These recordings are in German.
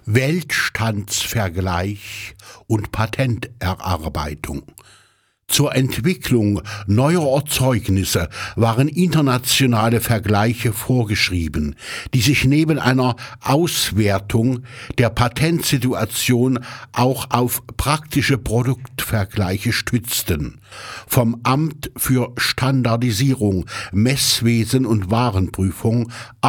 Weltstandsvergleich und Patenterarbeitung. Zur Entwicklung neuer Erzeugnisse waren internationale Vergleiche vorgeschrieben, die sich neben einer Auswertung der Patentsituation auch auf praktische Produktvergleiche stützten. Vom Amt für Standardisierung, Messwesen und Warenprüfung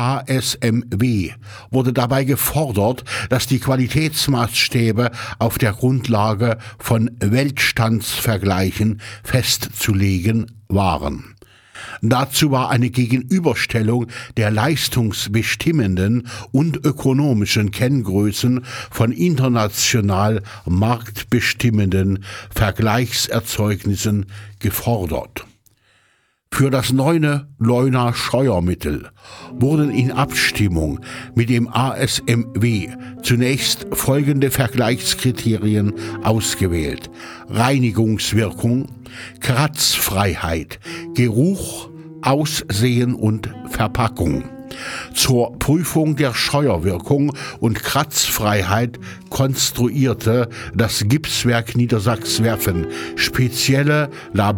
ASMW wurde dabei gefordert, dass die Qualitätsmaßstäbe auf der Grundlage von Weltstandsvergleichen festzulegen waren. Dazu war eine Gegenüberstellung der leistungsbestimmenden und ökonomischen Kenngrößen von international marktbestimmenden Vergleichserzeugnissen gefordert. Für das neue Leuna-Scheuermittel wurden in Abstimmung mit dem ASMW zunächst folgende Vergleichskriterien ausgewählt: Reinigungswirkung, Kratzfreiheit, Geruch, Aussehen und Verpackung. Zur Prüfung der Scheuerwirkung und Kratzfreiheit konstruierte das Gipswerk Niedersachs-Werfen spezielle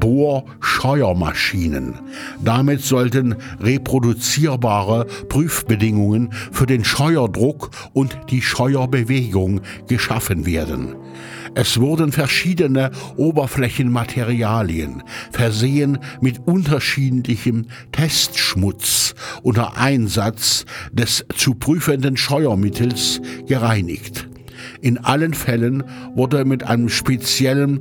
Labor-Scheuermaschinen. Damit sollten reproduzierbare Prüfbedingungen für den Scheuerdruck und die Scheuerbewegung geschaffen werden. Es wurden verschiedene Oberflächenmaterialien, versehen mit unterschiedlichem Testschmutz, unter Einsatz des zu prüfenden Scheuermittels gereinigt. In allen Fällen wurde mit einem speziellen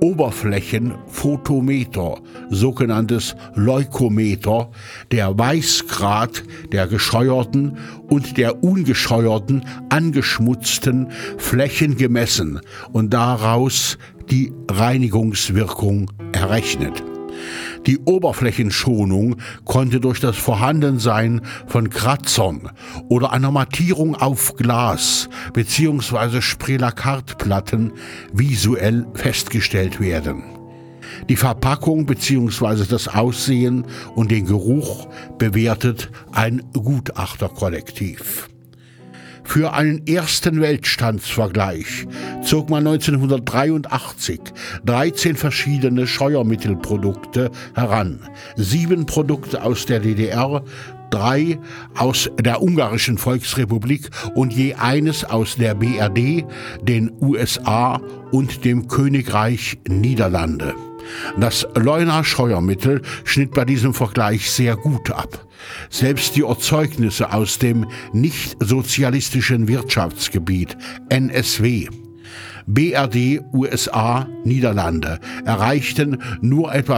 Oberflächenphotometer, sogenanntes Leukometer, der Weißgrad der gescheuerten und der ungescheuerten angeschmutzten Flächen gemessen und daraus die Reinigungswirkung errechnet. Die Oberflächenschonung konnte durch das Vorhandensein von Kratzern oder einer Mattierung auf Glas bzw. Sprelakardplatten visuell festgestellt werden. Die Verpackung bzw. das Aussehen und den Geruch bewertet ein Gutachterkollektiv. Für einen ersten Weltstandsvergleich zog man 1983 13 verschiedene Scheuermittelprodukte heran, 7 Produkte aus der DDR, 3 aus der Ungarischen Volksrepublik und je eines aus der BRD, den USA und dem Königreich Niederlande. Das Leuna-Scheuermittel schnitt bei diesem Vergleich sehr gut ab. Selbst die Erzeugnisse aus dem nicht-sozialistischen Wirtschaftsgebiet NSW, BRD, USA, Niederlande erreichten nur etwa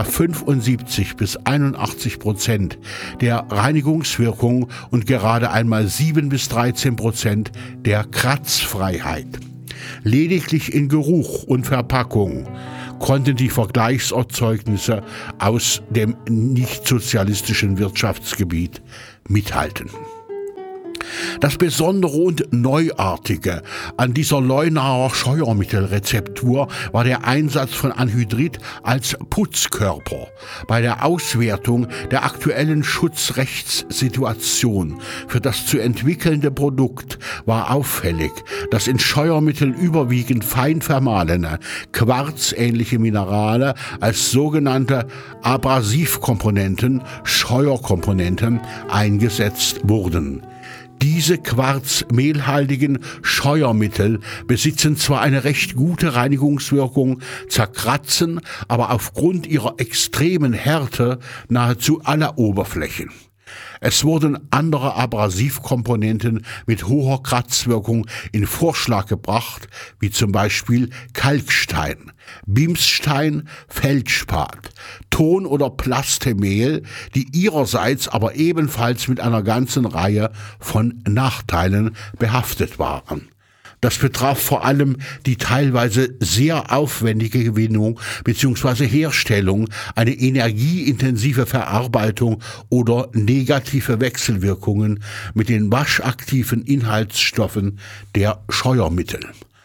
75-81% der Reinigungswirkung und gerade einmal 7-13% der Kratzfreiheit. Lediglich in Geruch und Verpackung konnten die Vergleichserzeugnisse aus dem nicht-sozialistischen Wirtschaftsgebiet mithalten. Das Besondere und Neuartige an dieser Leunauer Scheuermittelrezeptur war der Einsatz von Anhydrid als Putzkörper. Bei der Auswertung der aktuellen Schutzrechtssituation für das zu entwickelnde Produkt war auffällig, dass in Scheuermitteln überwiegend fein vermahlene, quarzähnliche Minerale als sogenannte Abrasivkomponenten, Scheuerkomponenten eingesetzt wurden. Diese quarzmehlhaltigen Scheuermittel besitzen zwar eine recht gute Reinigungswirkung, zerkratzen aber aufgrund ihrer extremen Härte nahezu alle Oberflächen. Es wurden andere Abrasivkomponenten mit hoher Kratzwirkung in Vorschlag gebracht, wie zum Beispiel Kalkstein, Bimsstein, Feldspat, Ton- oder Plastemehl, die ihrerseits aber ebenfalls mit einer ganzen Reihe von Nachteilen behaftet waren. Das betraf vor allem die teilweise sehr aufwendige Gewinnung bzw. Herstellung, eine energieintensive Verarbeitung oder negative Wechselwirkungen mit den waschaktiven Inhaltsstoffen der Scheuermittel.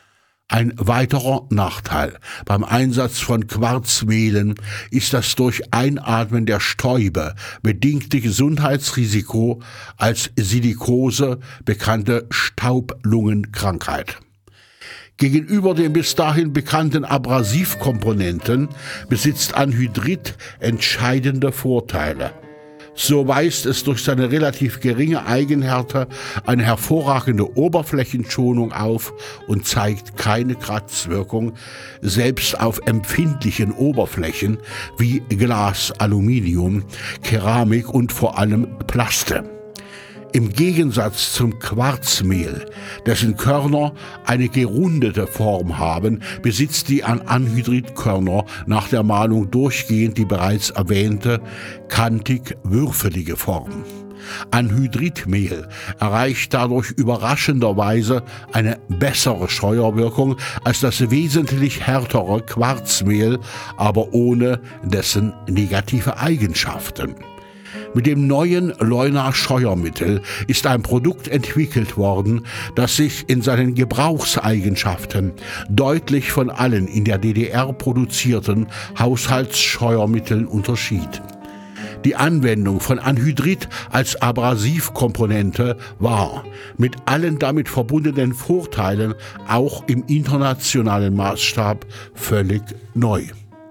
Ein weiterer Nachteil beim Einsatz von Quarzmehlen ist das durch Einatmen der Stäube bedingte Gesundheitsrisiko als Silikose bekannte Staublungenkrankheit. Gegenüber den bis dahin bekannten Abrasivkomponenten besitzt Anhydrit entscheidende Vorteile. So weist es durch seine relativ geringe Eigenhärte eine hervorragende Oberflächenschonung auf und zeigt keine Kratzwirkung, selbst auf empfindlichen Oberflächen wie Glas, Aluminium, Keramik und vor allem Plaste. Im Gegensatz zum Quarzmehl, dessen Körner eine gerundete Form haben, besitzt die Anhydritkörner nach der Mahlung durchgehend die bereits erwähnte kantig-würfelige Form. Anhydritmehl erreicht dadurch überraschenderweise eine bessere Scheuerwirkung als das wesentlich härtere Quarzmehl, aber ohne dessen negative Eigenschaften. Mit dem neuen Leuna-Scheuermittel ist ein Produkt entwickelt worden, das sich in seinen Gebrauchseigenschaften deutlich von allen in der DDR produzierten Haushaltsscheuermitteln unterschied. Die Anwendung von Anhydrit als Abrasivkomponente war mit allen damit verbundenen Vorteilen auch im internationalen Maßstab völlig neu.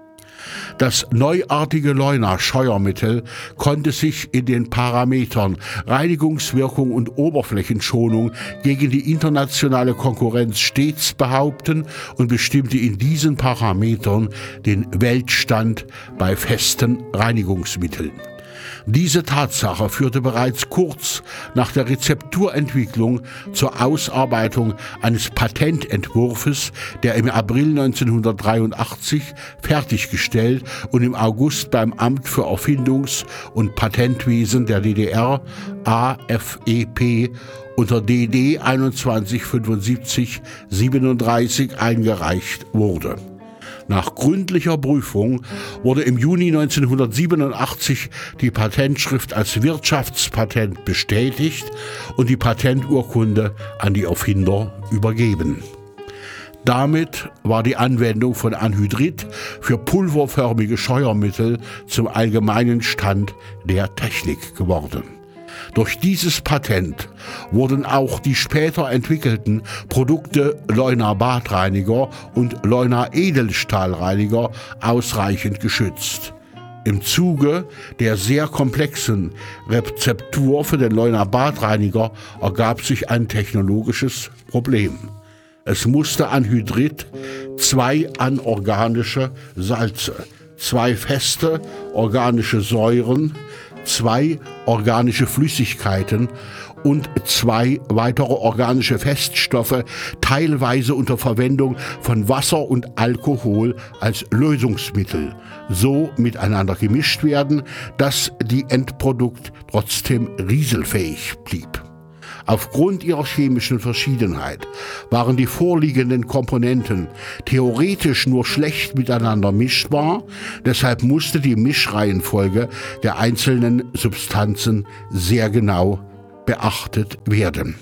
Das neuartige Leuna-Scheuermittel konnte sich in den Parametern Reinigungswirkung und Oberflächenschonung gegen die internationale Konkurrenz stets behaupten und bestimmte in diesen Parametern den Weltstand bei festen Reinigungsmitteln. Diese Tatsache führte bereits kurz nach der Rezepturentwicklung zur Ausarbeitung eines Patententwurfes, der im April 1983 fertiggestellt und im August beim Amt für Erfindungs- und Patentwesen der DDR AFEP unter DD 217537 eingereicht wurde. Nach gründlicher Prüfung wurde im Juni 1987 die Patentschrift als Wirtschaftspatent bestätigt und die Patenturkunde an die Erfinder übergeben. Damit war die Anwendung von Anhydrit für pulverförmige Scheuermittel zum allgemeinen Stand der Technik geworden. Durch dieses Patent wurden auch die später entwickelten Produkte Leuna Badreiniger und Leuna Edelstahlreiniger ausreichend geschützt. Im Zuge der sehr komplexen Rezeptur für den Leuna Badreiniger ergab sich ein technologisches Problem. Es musste Anhydrit 2 anorganische Salze, 2 feste organische Säuren, 2 organische Flüssigkeiten und 2 weitere organische Feststoffe teilweise unter Verwendung von Wasser und Alkohol als Lösungsmittel so miteinander gemischt werden, dass die Endprodukt trotzdem rieselfähig blieb. Aufgrund ihrer chemischen Verschiedenheit waren die vorliegenden Komponenten theoretisch nur schlecht miteinander mischbar, deshalb musste die Mischreihenfolge der einzelnen Substanzen sehr genau beachtet werden.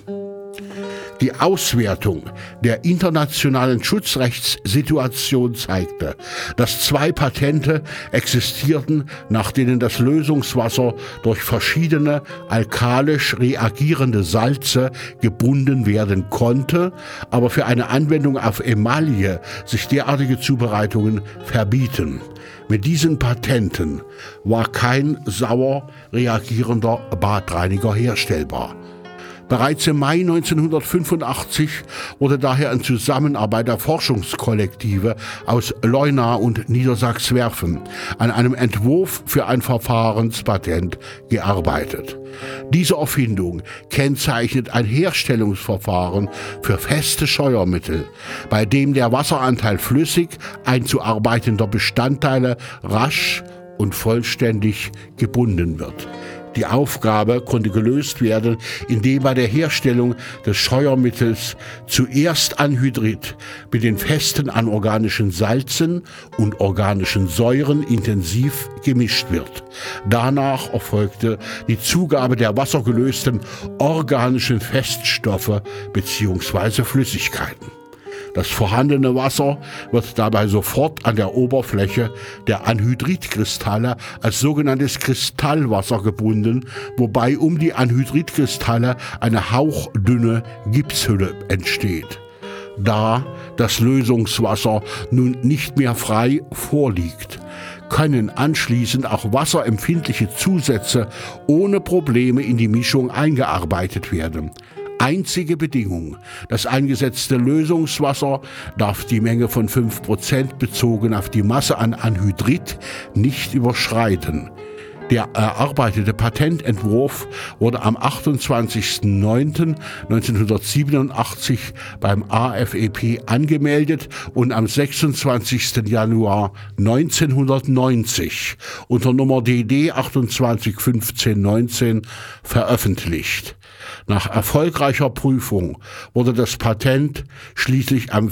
Die Auswertung der internationalen Schutzrechtssituation zeigte, dass 2 Patente existierten, nach denen das Lösungswasser durch verschiedene alkalisch reagierende Salze gebunden werden konnte, aber für eine Anwendung auf Emaille sich derartige Zubereitungen verbieten. Mit diesen Patenten war kein sauer reagierender Badreiniger herstellbar. Bereits im Mai 1985 wurde daher in Zusammenarbeit der Forschungskollektive aus Leuna und Niedersachswerfen an einem Entwurf für ein Verfahrenspatent gearbeitet. Diese Erfindung kennzeichnet ein Herstellungsverfahren für feste Scheuermittel, bei dem der Wasseranteil flüssig einzuarbeitender Bestandteile rasch und vollständig gebunden wird. Die Aufgabe konnte gelöst werden, indem bei der Herstellung des Scheuermittels zuerst Anhydrit mit den festen anorganischen Salzen und organischen Säuren intensiv gemischt wird. Danach erfolgte die Zugabe der wassergelösten organischen Feststoffe bzw. Flüssigkeiten. Das vorhandene Wasser wird dabei sofort an der Oberfläche der Anhydritkristalle als sogenanntes Kristallwasser gebunden, wobei um die Anhydritkristalle eine hauchdünne Gipshülle entsteht. Da das Lösungswasser nun nicht mehr frei vorliegt, können anschließend auch wasserempfindliche Zusätze ohne Probleme in die Mischung eingearbeitet werden. Einzige Bedingung: Das eingesetzte Lösungswasser darf die Menge von 5% bezogen auf die Masse an Anhydrit nicht überschreiten. Der erarbeitete Patententwurf wurde am 28.09.1987 beim AFEP angemeldet und am 26. Januar 1990 unter Nummer DD 281519 veröffentlicht. Nach erfolgreicher Prüfung wurde das Patent schließlich am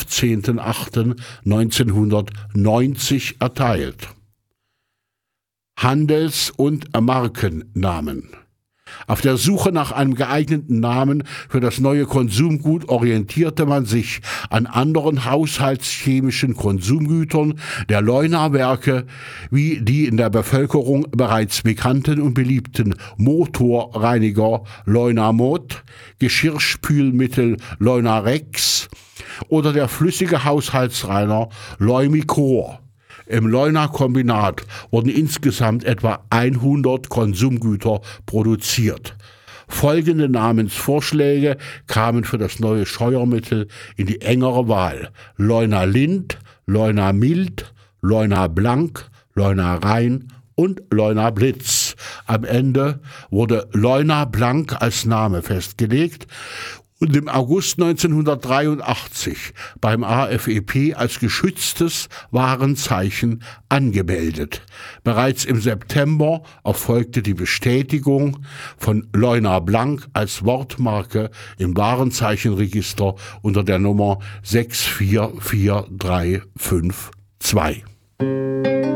15.08.1990 erteilt. Handels- und Markennamen. Auf der Suche nach einem geeigneten Namen für das neue Konsumgut orientierte man sich an anderen haushaltschemischen Konsumgütern der Leunaer Werke wie die in der Bevölkerung bereits bekannten und beliebten Motorreiniger Leuna Mod, Geschirrspülmittel Leuna Rex oder der flüssige Haushaltsreiner Leumicor. Im Leunaer Kombinat wurden insgesamt etwa 100 Konsumgüter produziert. Folgende Namensvorschläge kamen für das neue Scheuermittel in die engere Wahl: Leuna Lind, Leuna Mild, Leuna Blank, Leuna Rein und Leuna Blitz. Am Ende wurde Leuna Blank als Name festgelegt und im August 1983 beim AFEP als geschütztes Warenzeichen angemeldet. Bereits im September erfolgte die Bestätigung von Leuna Blank als Wortmarke im Warenzeichenregister unter der Nummer 644352.